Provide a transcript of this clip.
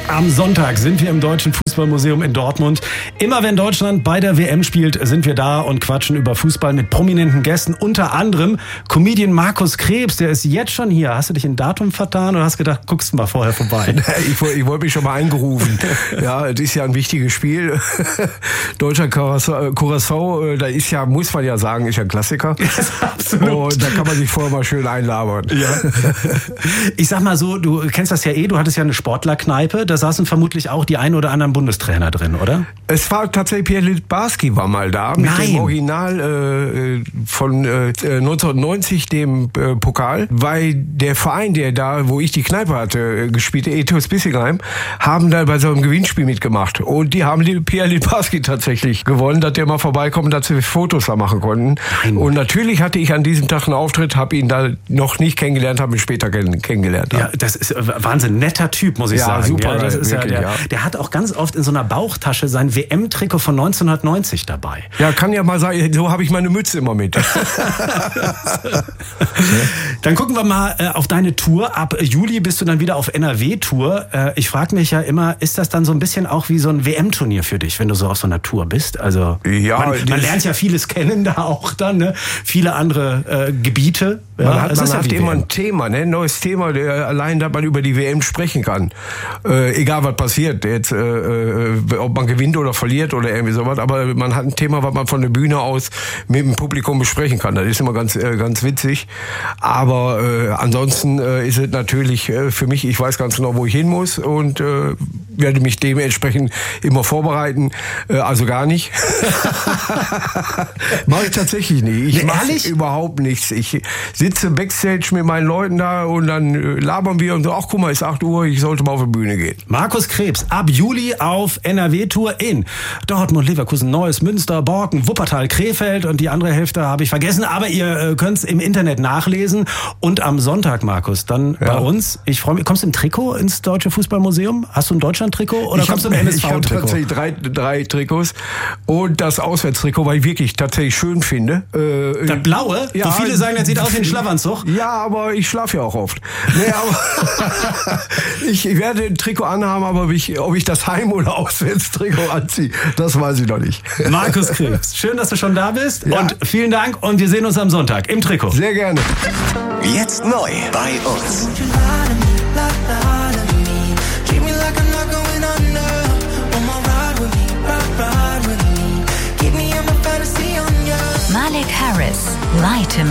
Am Sonntag sind wir im Deutschen Fußballmuseum in Dortmund. Immer wenn Deutschland bei der WM spielt, sind wir da und quatschen über Fußball mit prominenten Gästen. Unter anderem Comedian Markus Krebs, der ist jetzt schon hier. Hast du dich in Datum vertan oder hast gedacht, guckst du mal vorher vorbei? Ich wollte mich schon mal eingerufen. Ja, es ist ja ein wichtiges Spiel. Deutscher Curaçao, da ist ja, muss man ja sagen, ist ja ein Klassiker. Yes, absolut. Und da kann man sich vorher mal schön einlabern. Ja. Ich sag mal so, du kennst das ja du hattest ja eine Sportlerkneipe, da saßen vermutlich auch die ein oder anderen Bundestrainer drin, oder? Es war tatsächlich Pierre Littbarski war mal da mit dem Original von 1990, dem Pokal, weil der Verein, der da, wo ich die Kneipe hatte, gespielt, Ethos Bissingheim, haben da bei so einem Gewinnspiel mitgemacht. Und die haben Pierre Littbarski tatsächlich gewonnen, dass der mal vorbeikommt, dass wir Fotos da machen konnten. Nein. Und natürlich hatte ich an diesem Tag einen Auftritt, habe ihn da noch nicht kennengelernt, habe ihn später kennengelernt. Ja, das ist Wahnsinn, netter Typ, muss ich sagen. Super, ja, das ist wirklich, der hat auch ganz oft in so einer Bauchtasche sein WM-Trikot von 1990 dabei. Ja, kann ja mal sein, so habe ich meine Mütze immer mit. Dann gucken wir mal auf deine Tour. Ab Juli bist du dann wieder auf NRW-Tour. Ich frage mich ja immer, ist das dann so ein bisschen auch wie so ein WM-Turnier für dich, wenn du so auf so einer Tour bist? Also ja, man lernt ja vieles kennen da auch dann, ne? Viele andere Gebiete. Ja, man hat immer ein Thema, ne? Ein neues Thema, allein, dass man über die WM sprechen kann. Egal was passiert, jetzt, ob man gewinnt oder verliert oder irgendwie sowas, aber man hat ein Thema, was man von der Bühne aus mit dem Publikum besprechen kann. Das ist immer ganz witzig. Aber ansonsten ist es natürlich für mich, ich weiß ganz genau, wo ich hin muss und werde mich dementsprechend immer vorbereiten. Also gar nicht. Mache ich tatsächlich nicht. Ich mache überhaupt nichts. Ich sitze Backstage mit meinen Leuten da und dann labern wir und so, ach guck mal, ist 8 Uhr, ich sollte mal auf die Bühne gehen. Markus Krebs, ab Juli auf NRW-Tour in Dortmund, Leverkusen, Neuss, Münster, Borken, Wuppertal, Krefeld und die andere Hälfte habe ich vergessen, aber ihr könnt es im Internet nachlesen. Und am Sonntag, Markus, dann bei uns, ich freue mich, kommst du im Trikot ins Deutsche Fußballmuseum? Hast du ein Deutschland-Trikot oder kommst du im NSV-Trikot? Ich habe tatsächlich drei Trikots und das Auswärtstrikot, weil ich wirklich tatsächlich schön finde. Das blaue? Ja, wo viele sagen, das sieht aus wie ein Schlafanzug. Ja, aber ich schlafe ja auch oft. Nee, aber ich werde ein Trikot anhaben, aber ob ich das Heim- oder Auswärtstrikot anziehe, das weiß ich noch nicht. Markus Krebs, schön, dass du schon da bist und vielen Dank und wir sehen uns am Sonntag im Trikot. Sehr gerne. Jetzt neu bei uns. Malik Harris, Light